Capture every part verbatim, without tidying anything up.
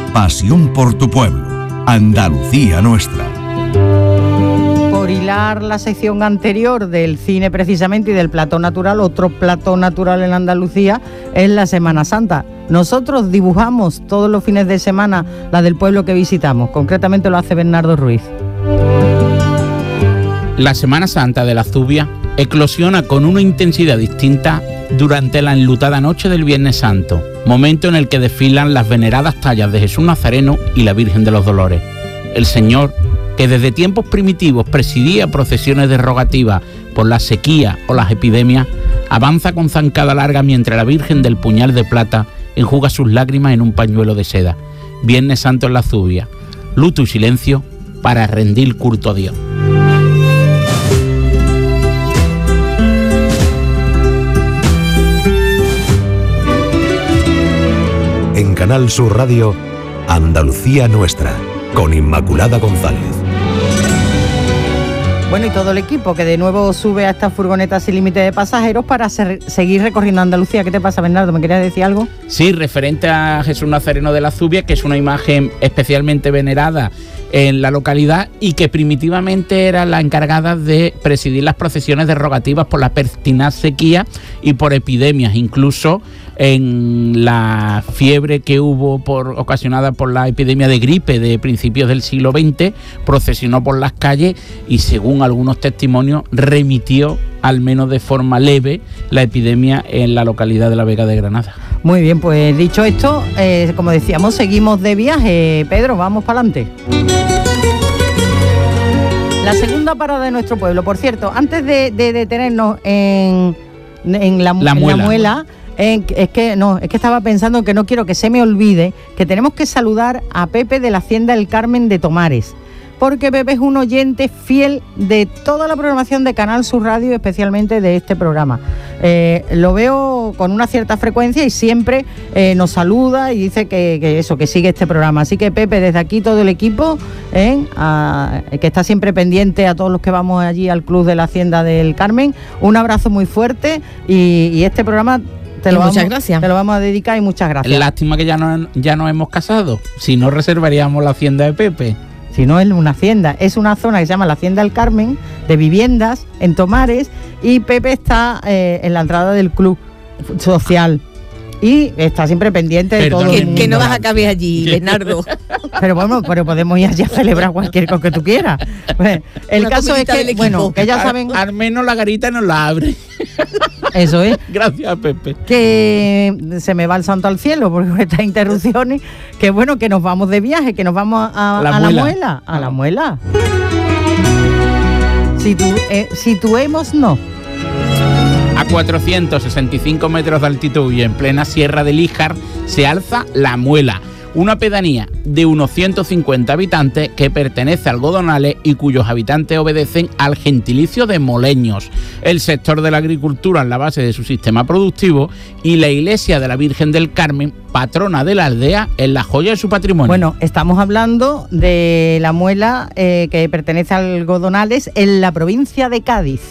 pasión por tu pueblo, Andalucía nuestra. Por hilar la sección anterior del cine precisamente y del plató natural, otro plató natural en Andalucía es la Semana Santa. Nosotros dibujamos todos los fines de semana la del pueblo que visitamos, concretamente lo hace Bernardo Ruiz. La Semana Santa de la Zubia eclosiona con una intensidad distinta durante la enlutada noche del Viernes Santo, momento en el que desfilan las veneradas tallas de Jesús Nazareno y la Virgen de los Dolores. El Señor, que desde tiempos primitivos presidía procesiones de rogativa por la sequía o las epidemias, avanza con zancada larga mientras la Virgen del Puñal de Plata enjuga sus lágrimas en un pañuelo de seda. Viernes Santo en la Zubia, luto y silencio para rendir culto a Dios. En Canal Sur Radio, Andalucía Nuestra, con Inmaculada González. Bueno, y todo el equipo que de nuevo sube a estas furgonetas sin límite de pasajeros para ser, seguir recorriendo Andalucía. ¿Qué te pasa, Bernardo? ¿Me querías decir algo? Sí, referente a Jesús Nazareno de la Zubia, que es una imagen especialmente venerada en la localidad y que primitivamente era la encargada de presidir las procesiones de rogativas por la pertinaz sequía y por epidemias, incluso en la fiebre que hubo por, ocasionada por la epidemia de gripe de principios del siglo veinte, procesionó por las calles y, según algunos testimonios, remitió, al menos de forma leve, la epidemia en la localidad de La Vega de Granada. Muy bien, pues dicho esto, eh, como decíamos, seguimos de viaje. Pedro, vamos para adelante. La segunda parada de nuestro pueblo. Por cierto, antes de, de detenernos en, en, la, la en muela, la muela en, es que no, es que estaba pensando que no quiero que se me olvide que tenemos que saludar a Pepe de la Hacienda El Carmen de Tomares, porque Pepe es un oyente fiel de toda la programación de Canal Sur Radio, especialmente de este programa. Eh, lo veo con una cierta frecuencia y siempre eh, nos saluda y dice que, que eso, que sigue este programa. Así que, Pepe, desde aquí todo el equipo, eh, a, que está siempre pendiente a todos los que vamos allí al Club de la Hacienda del Carmen, un abrazo muy fuerte y, y este programa te lo, muchas vamos, gracias. te lo vamos a dedicar y muchas gracias. Lástima que ya no, ya nos hemos casado, si no reservaríamos la Hacienda de Pepe. Si no es una hacienda, es una zona que se llama la Hacienda del Carmen, de viviendas en Tomares, y Pepe está eh, en la entrada del club social y está siempre pendiente de Perdón, todo el Que, mundo. que no vas a caber allí, Bernardo. Pero bueno, pero podemos ir allí a celebrar cualquier cosa que tú quieras. Pues, el Una caso es comidita del que, equipo. bueno, que ya saben, Al, al menos la garita nos la abre. eso es, Gracias, Pepe. que se me va el santo al cielo porque con estas interrupciones, que bueno, que nos vamos de viaje, que nos vamos a, La a muela. la muela, a la muela. Situ, eh, situemos no. A cuatrocientos sesenta y cinco metros de altitud y en plena Sierra de Líjar se alza La Muela, una pedanía de unos ciento cincuenta habitantes que pertenece a Algodonales y cuyos habitantes obedecen al gentilicio de moleños. El sector de la agricultura es la base de su sistema productivo y la iglesia de la Virgen del Carmen, patrona de la aldea, es la joya de su patrimonio. Bueno, estamos hablando de La Muela, eh, que pertenece a Algodonales, en la provincia de Cádiz.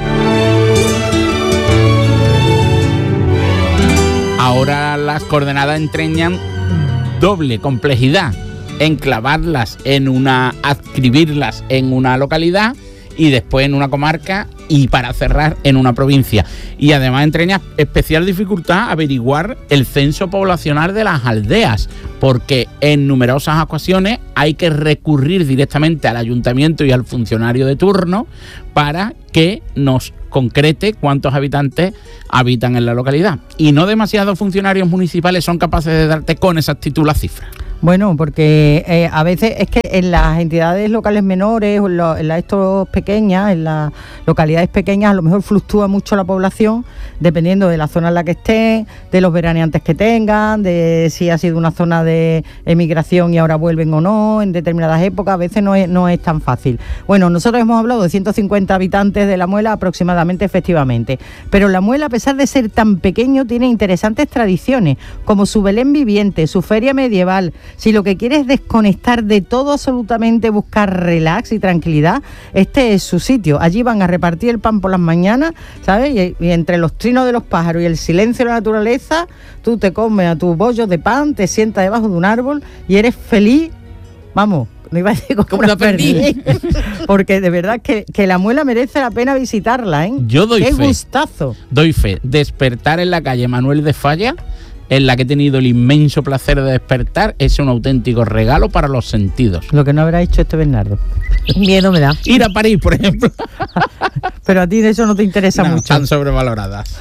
Ahora las coordenadas entrañan doble complejidad: enclavarlas en una, adscribirlas en una localidad y después en una comarca y para cerrar en una provincia. Y además entraña especial dificultad averiguar el censo poblacional de las aldeas, porque en numerosas ocasiones hay que recurrir directamente al ayuntamiento y al funcionario de turno para que nos concrete cuántos habitantes habitan en la localidad. Y no demasiados funcionarios municipales son capaces de darte con exactitud la cifra. Bueno, porque eh, a veces es que en las entidades locales menores, o en, lo, en las estos pequeñas, en las localidades pequeñas, a lo mejor fluctúa mucho la población, dependiendo de la zona en la que estén, de los veraneantes que tengan, de si ha sido una zona de emigración y ahora vuelven o no, en determinadas épocas, a veces no es, no es tan fácil. Bueno, nosotros hemos hablado de ciento cincuenta habitantes de La Muela aproximadamente, efectivamente, pero La Muela, a pesar de ser tan pequeño, tiene interesantes tradiciones, como su Belén viviente, su feria medieval, Si lo que quieres es desconectar de todo absolutamente, buscar relax y tranquilidad, este es su sitio. Allí van a repartir el pan por las mañanas, ¿sabes? Y, y entre los trinos de los pájaros y el silencio de la naturaleza, tú te comes a tus bollos de pan, te sientas debajo de un árbol y eres feliz, vamos, no iba a decir como una perdiz, porque de verdad que, que la Muela merece la pena visitarla, ¿eh? Yo doy ¡Qué fe. gustazo! Doy fe. Despertar en la calle Manuel de Falla, en la que he tenido el inmenso placer de despertar, es un auténtico regalo para los sentidos. Lo que no habrá hecho este Bernardo. Miedo me da. Ir a París, por ejemplo. Pero a ti de eso no te interesa No, mucho. están sobrevaloradas.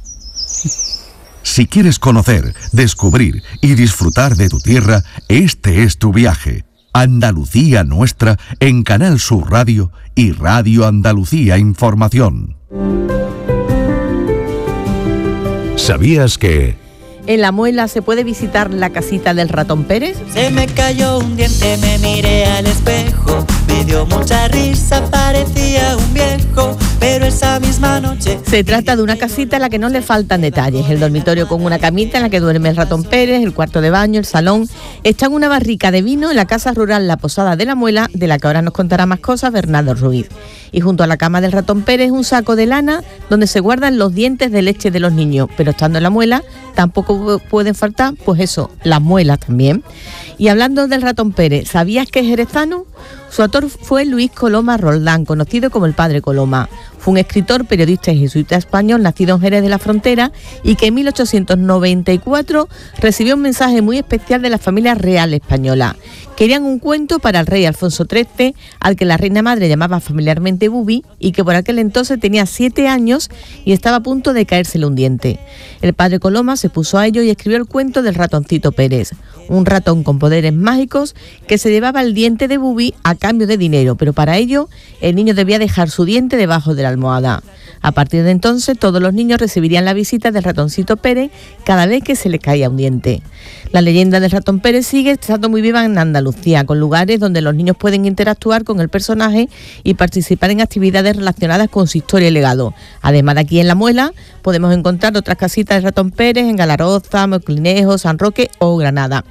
Si quieres conocer, descubrir y disfrutar de tu tierra, este es tu viaje. Andalucía Nuestra en Canal Sur Radio y Radio Andalucía Información. ¿Sabías que... En La Muela se puede visitar la casita del ratón Pérez? Se me cayó un diente, me miré al espejo, me dio mucha risa, parecía un viejo, pero esa misma noche... Se trata de una casita a la que no le faltan detalles. El dormitorio con una camita en la que duerme el ratón Pérez, el cuarto de baño, el salón. Está en una barrica de vino en la casa rural La Posada de La Muela, de la que ahora nos contará más cosas Bernardo Ruiz. Y junto a la cama del ratón Pérez, un saco de lana donde se guardan los dientes de leche de los niños. Pero estando en La Muela, tampoco pueden faltar, pues eso, las muelas también. Y hablando del ratón Pérez, ¿sabías que es jerezano? Su autor fue Luis Coloma Roldán, conocido como el Padre Coloma. Fue un escritor, periodista y jesuita español nacido en Jerez de la Frontera y que en mil ochocientos noventa y cuatro recibió un mensaje muy especial de la familia real española. Querían un cuento para el rey Alfonso trece, al que la reina madre llamaba familiarmente Bubi y que por aquel entonces tenía siete años y estaba a punto de caérsele un diente. El Padre Coloma se puso a ello y escribió el cuento del ratoncito Pérez, un ratón con poderes mágicos que se llevaba el diente de Bubi a cambio de dinero, pero para ello el niño debía dejar su diente debajo de la almohada. A partir de entonces todos los niños recibirían la visita del ratoncito Pérez cada vez que se le caía un diente. La leyenda del ratón Pérez sigue estando muy viva en Andalucía, con lugares donde los niños pueden interactuar con el personaje y participar en actividades relacionadas con su historia y legado. Además de aquí en La Muela podemos encontrar otras casitas del ratón Pérez en Galaroza, Moclinejo, San Roque o Granada.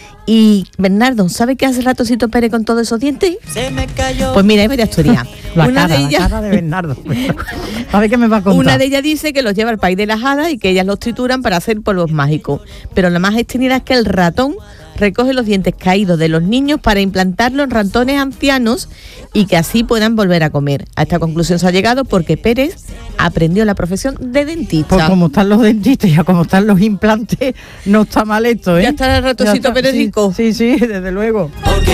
Y Bernardo, ¿sabe qué hace el ratoncito Pérez con todos esos dientes? Se me cayó. Pues mira, hay varias teorías. La Una cara, de ellas, la cara de Bernardo. A ver qué me va a contar. Una de ellas dice que los lleva al país de las hadas y que ellas los trituran para hacer polvos mágicos. Pero la más extendida es que el ratón recoge los dientes caídos de los niños para implantarlos en ratones ancianos y que así puedan volver a comer. A esta conclusión se ha llegado porque Pérez aprendió la profesión de dentista. Pues como están los dentistas y como están los implantes, no está mal esto, ¿eh? Ya está el ratoncito Ya está, Pérez sí, rico. Sí, sí, desde luego. Porque